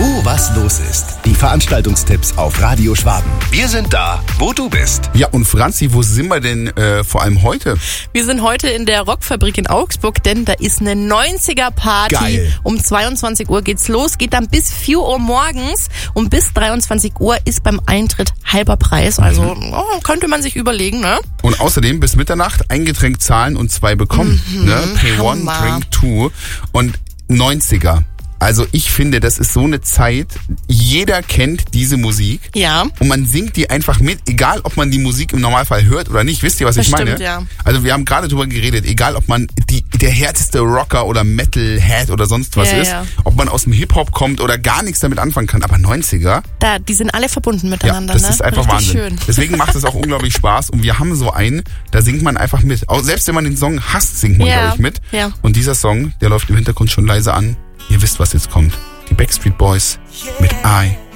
Wo was los ist. Die Veranstaltungstipps auf Radio Schwaben. Wir sind da, wo du bist. Ja, und Franzi, wo sind wir denn vor allem heute? Wir sind heute in der Rockfabrik in Augsburg, denn da ist eine 90er-Party. Geil. Um 22 Uhr geht's los, geht dann bis 4 Uhr morgens und bis 23 Uhr ist beim Eintritt halber Preis. Also könnte man sich überlegen, ne? Und außerdem bis Mitternacht ein Getränk zahlen und 2 bekommen. Ne? Pay one, Hammer. drink two. Und 90er. Also ich finde, das ist so eine Zeit, jeder kennt diese Musik. Ja. Und man singt die einfach mit, egal ob man die Musik im Normalfall hört oder nicht. Wisst ihr, was Das ich meine? stimmt, ja. Also wir haben gerade drüber geredet, egal ob man der härteste Rocker oder Metalhead oder sonst was ist, Ja. ob man aus dem Hip-Hop kommt oder gar nichts damit anfangen kann. Aber 90er, Die sind alle verbunden ja, miteinander, das ne? ist einfach Richtig Wahnsinn. schön. Deswegen macht es auch unglaublich Spaß. Und wir haben so einen, da singt man einfach mit. Auch selbst wenn man den Song hasst, singt man, Ja, glaube ich, mit. ja. Und dieser Song, der läuft im Hintergrund schon leise an. Ihr wisst, was jetzt kommt. Die Backstreet Boys mit I